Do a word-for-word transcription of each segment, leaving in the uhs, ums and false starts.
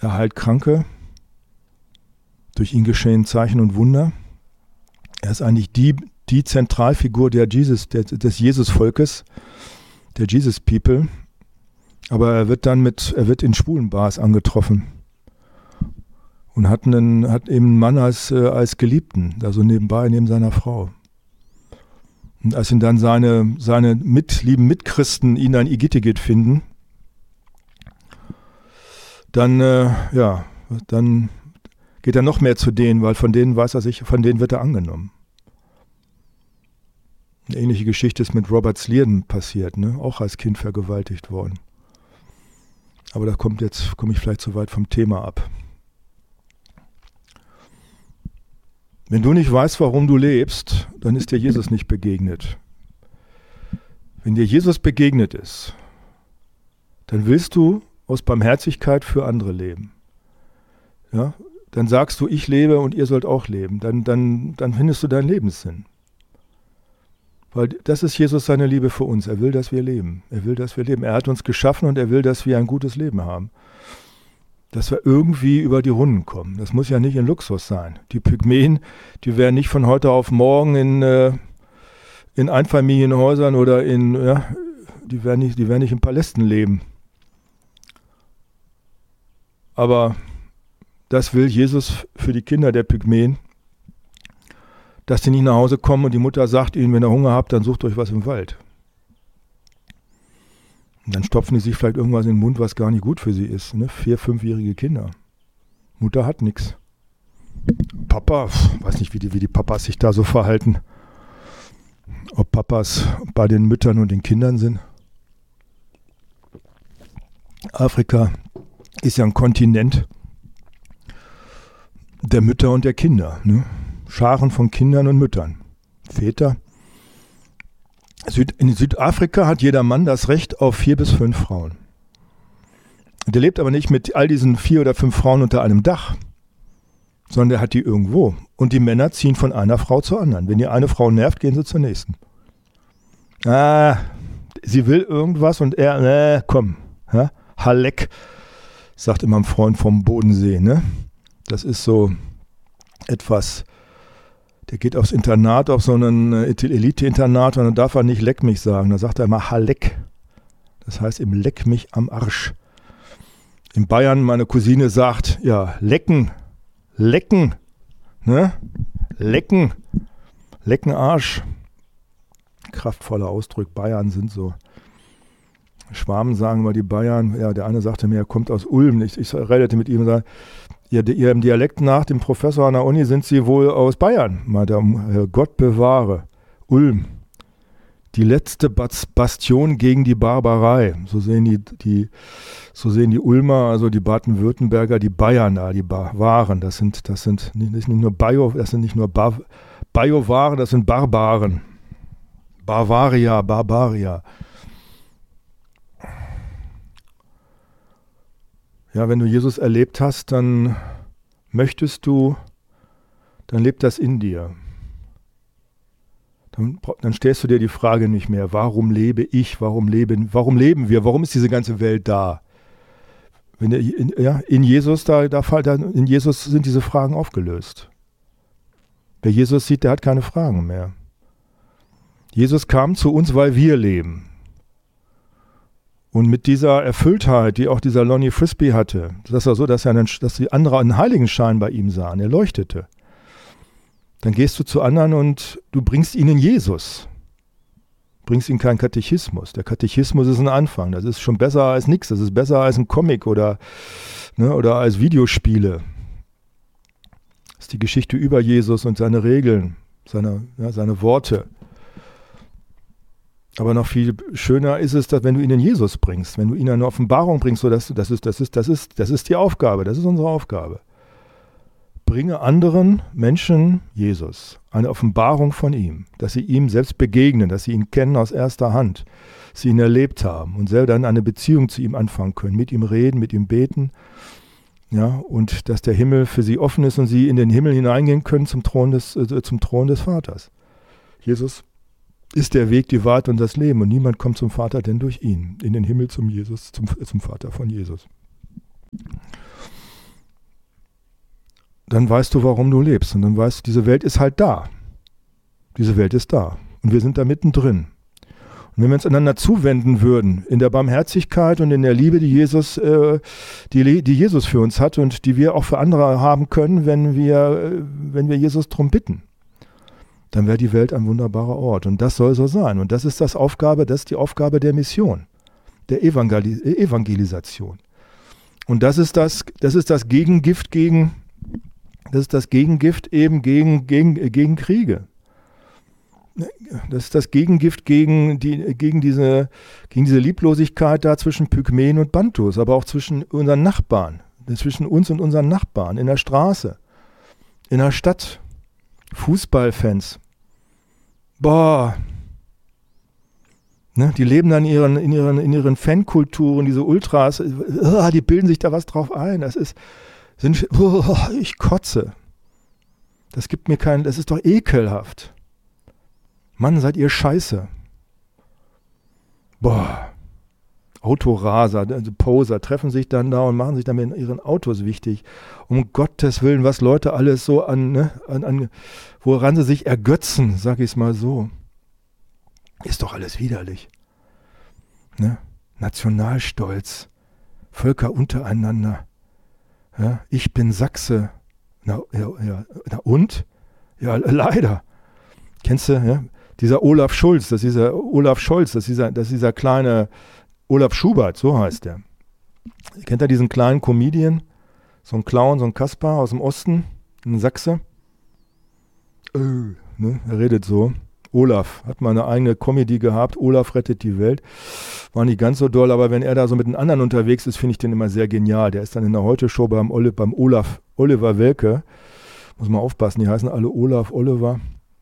er heilt Kranke, durch ihn geschehen Zeichen und Wunder. Er ist eigentlich die, die Zentralfigur der Jesus, der, des Jesus-Volkes, der Jesus-People. Aber er wird dann mit, er wird in Schwulenbars angetroffen und hat, einen, hat eben einen Mann als, äh, als Geliebten, also nebenbei, neben seiner Frau. Und als ihn dann seine, seine mit, lieben Mitchristen ihn ein Igitigit finden, dann, äh, ja, dann geht er noch mehr zu denen, weil von denen weiß er sich, von denen wird er angenommen. Eine ähnliche Geschichte ist mit Robert Slierden passiert, ne? Auch als Kind vergewaltigt worden. Aber da kommt jetzt, komme ich vielleicht zu weit vom Thema ab. Wenn du nicht weißt, warum du lebst, dann ist dir Jesus nicht begegnet. Wenn dir Jesus begegnet ist, dann willst du aus Barmherzigkeit für andere leben. Ja? Dann sagst du, ich lebe und ihr sollt auch leben. Dann, dann, dann findest du deinen Lebenssinn. Weil das ist Jesus seine Liebe für uns. Er will, dass wir leben. Er will, dass wir leben. Er hat uns geschaffen und er will, dass wir ein gutes Leben haben. Dass wir irgendwie über die Runden kommen. Das muss ja nicht in Luxus sein. Die Pygmäen, die werden nicht von heute auf morgen in, äh, in Einfamilienhäusern oder in, ja, die werden nicht, die werden nicht in Palästen leben. Aber das will Jesus für die Kinder der Pygmäen, dass die nicht nach Hause kommen und die Mutter sagt ihnen, wenn ihr Hunger habt, dann sucht euch was im Wald. Und dann stopfen die sich vielleicht irgendwas in den Mund, was gar nicht gut für sie ist. Ne? Vier-, fünfjährige Kinder. Mutter hat nichts. Papa, weiß nicht, wie die, wie die Papas sich da so verhalten. Ob Papas bei den Müttern und den Kindern sind. Afrika ist ja ein Kontinent der Mütter und der Kinder. Ne? Scharen von Kindern und Müttern. Väter. Süd, in Südafrika hat jeder Mann das Recht auf vier bis fünf Frauen. Der lebt aber nicht mit all diesen vier oder fünf Frauen unter einem Dach, sondern er hat die irgendwo. Und die Männer ziehen von einer Frau zur anderen. Wenn die eine Frau nervt, gehen sie zur nächsten. Ah, sie will irgendwas und er, äh, komm, ja, Halleck, sagt immer ein Freund vom Bodensee, ne? Das ist so etwas, der geht aufs Internat, auf so ein Elite-Internat und dann darf er nicht leck mich sagen. Da sagt er immer Halleck. Das heißt eben leck mich am Arsch. In Bayern, meine Cousine sagt, ja, lecken, lecken, ne? Lecken, lecken Arsch. Kraftvoller Ausdruck, Bayern sind so. Schwaben sagen mal die Bayern, ja, der eine sagte mir, er kommt aus Ulm. Ich, ich redete mit ihm und sagte, ja, Ihrem Dialekt nach, dem Professor an der Uni, sind Sie wohl aus Bayern. Madame, Gott bewahre. Ulm. Die letzte Bastion gegen die Barbarei. So sehen die, die, so sehen die Ulmer, also die Baden-Württemberger, die Bayern da, die Bavaren. Das sind, das sind nicht, nicht nur Bio, das sind nicht nur ba- Biowaren, das sind Barbaren. Bavaria, Barbaria. Ja, wenn du Jesus erlebt hast, dann möchtest du, dann lebt das in dir. Dann, dann stellst du dir die Frage nicht mehr, warum lebe ich, warum leben, warum leben wir, warum ist diese ganze Welt da? Wenn der, in, ja, in Jesus, da, da, da, in Jesus sind diese Fragen aufgelöst. Wer Jesus sieht, der hat keine Fragen mehr. Jesus kam zu uns, weil wir leben. Und mit dieser Erfülltheit, die auch dieser Lonnie Frisbee hatte, das war so, dass, er einen, dass die anderen einen Heiligenschein bei ihm sahen, er leuchtete. Dann gehst du zu anderen und du bringst ihnen Jesus. Bringst ihnen keinen Katechismus. Der Katechismus ist ein Anfang. Das ist schon besser als nichts. Das ist besser als ein Comic oder, ne, oder als Videospiele. Das ist die Geschichte über Jesus und seine Regeln, seine, ja, seine Worte. Aber noch viel schöner ist es, dass wenn du ihnen Jesus bringst, wenn du ihnen eine Offenbarung bringst, so dass du, das ist, das ist, das ist, das ist die Aufgabe, das ist unsere Aufgabe. Bringe anderen Menschen Jesus, eine Offenbarung von ihm, dass sie ihm selbst begegnen, dass sie ihn kennen aus erster Hand, sie ihn erlebt haben und selber dann eine Beziehung zu ihm anfangen können, mit ihm reden, mit ihm beten, ja, und dass der Himmel für sie offen ist und sie in den Himmel hineingehen können zum Thron des, äh, zum Thron des Vaters. Jesus ist der Weg, die Wahrheit und das Leben. Und niemand kommt zum Vater denn durch ihn. In den Himmel zum Jesus, zum, zum Vater von Jesus. dann weißt du, warum du lebst. Und dann weißt du, diese Welt ist halt da. Diese Welt ist da. Und wir sind da mittendrin. Und wenn wir uns einander zuwenden würden, in der Barmherzigkeit und in der Liebe, die Jesus, äh, die, die Jesus für uns hat und die wir auch für andere haben können, wenn wir, wenn wir Jesus darum bitten, dann wäre die Welt ein wunderbarer Ort. Und das soll so sein. Und das ist das Aufgabe, das ist die Aufgabe der Mission, der Evangelis- Evangelisation. Und das ist das, das ist das Gegengift gegen, das ist das Gegengift eben gegen, gegen, gegen Kriege. Das ist das Gegengift gegen, die, gegen, diese, gegen diese Lieblosigkeit da zwischen Pygmäen und Bantus, aber auch zwischen unseren Nachbarn, zwischen uns und unseren Nachbarn, in der Straße, in der Stadt, Fußballfans. Boah, ne, die leben dann in ihren, in ihren, in ihren Fankulturen, diese Ultras, uh, die bilden sich da was drauf ein. Das ist, sind, uh, ich kotze. Das gibt mir keinen, das ist doch ekelhaft. Mann, seid ihr scheiße. Boah. Autoraser, also Poser, treffen sich dann da und machen sich dann mit ihren Autos wichtig. Um Gottes Willen, was Leute alles so an, ne, an, an woran sie sich ergötzen, sag ich es mal so. Ist doch alles widerlich. Ne? Nationalstolz, Völker untereinander. Ja, ich bin Sachse. Na, ja, ja, na und? Ja, leider. Kennst du, ja? Dieser Olaf Schulz, das ist dieser Olaf Scholz, das ist dieser, das ist dieser kleine Olaf Schubert, so heißt der. Kennt ihr diesen kleinen Comedian? So ein Clown, so ein Kaspar aus dem Osten, ein Sachse. Äh, ne? Er redet so. Olaf hat mal eine eigene Comedy gehabt. Olaf rettet die Welt. War nicht ganz so doll, aber wenn er da so mit den anderen unterwegs ist, finde ich den immer sehr genial. Der ist dann in der Heute-Show beim, Oli, beim Olaf, Oliver Welke. Muss man aufpassen, die heißen alle Olaf, Oliver.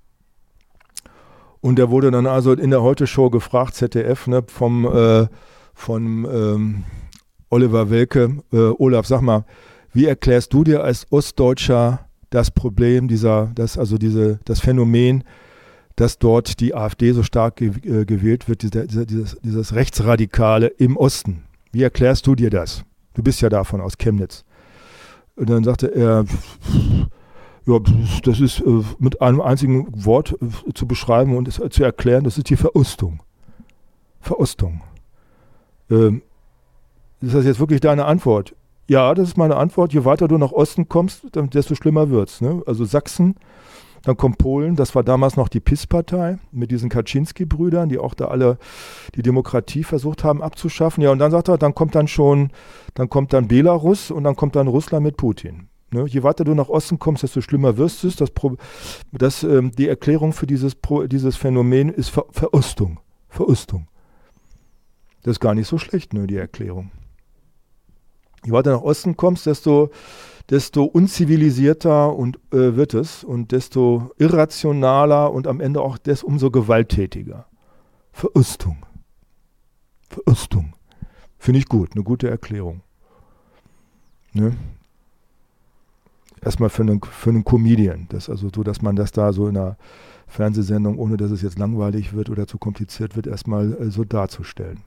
Und der wurde dann also in der Heute-Show gefragt, Z D F, ne, vom, äh, von ähm, Oliver Welke. Äh, Olaf, sag mal, wie erklärst du dir als Ostdeutscher das Problem, dieser, das, also diese, das Phänomen, dass dort die AfD so stark ge- äh, gewählt wird, dieser, dieser, dieses, dieses Rechtsradikale im Osten? Wie erklärst du dir das? Du bist ja davon aus Chemnitz. Und dann sagte er, ja, das ist äh, mit einem einzigen Wort äh, zu beschreiben und es, äh, zu erklären, das ist die Verostung. Verostung. Ähm, ist das jetzt wirklich deine Antwort? Ja, das ist meine Antwort. Je weiter du nach Osten kommst, desto schlimmer wird's. Ne? Also Sachsen, dann kommt Polen, das war damals noch die P I S-Partei mit diesen Kaczynski-Brüdern, die auch da alle die Demokratie versucht haben abzuschaffen. Ja, und dann sagt er, dann kommt dann schon, dann kommt dann Belarus und dann kommt dann Russland mit Putin. Ne, je weiter du nach Osten kommst, desto schlimmer wirst du. Das, das, ähm, die Erklärung für dieses, Pro, dieses Phänomen ist Ver, Verostung. Verostung. Das ist gar nicht so schlecht, ne, die Erklärung. Je weiter nach Osten kommst, desto, desto unzivilisierter und, äh, wird es und desto irrationaler und am Ende auch des umso gewalttätiger. Verostung. Verostung. Finde ich gut, eine gute Erklärung. Ne? Erstmal für einen, für einen Comedian. Das also so, dass man das da so in einer Fernsehsendung, ohne dass es jetzt langweilig wird oder zu kompliziert wird, erstmal äh, so darzustellen.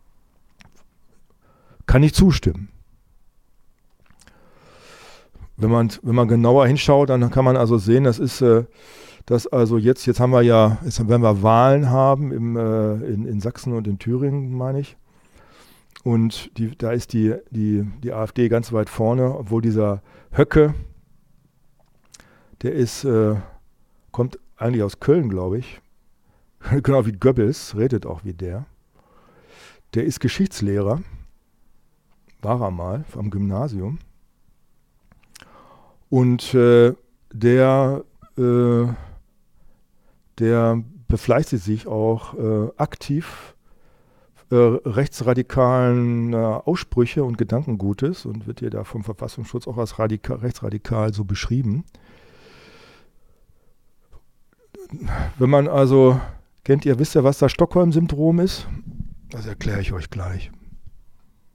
Kann ich zustimmen. Wenn man, wenn man genauer hinschaut, dann kann man also sehen, das ist, äh, dass also jetzt, jetzt haben wir ja, jetzt werden wir Wahlen haben im, äh, in, in Sachsen und in Thüringen, meine ich. Und die, da ist die, die, die AfD ganz weit vorne, obwohl dieser Höcke, der ist, äh, kommt eigentlich aus Köln, glaube ich. Genau wie Goebbels, redet auch wie der. Der ist Geschichtslehrer, war er mal, am Gymnasium. Und äh, der, äh, der befleißigt sich auch äh, aktiv äh, rechtsradikalen äh, Aussprüche und Gedankengutes und wird hier da vom Verfassungsschutz auch als radikal, rechtsradikal so beschrieben. Wenn man also, kennt ihr, wisst ihr, was das Stockholm-Syndrom ist? Das erkläre ich euch gleich.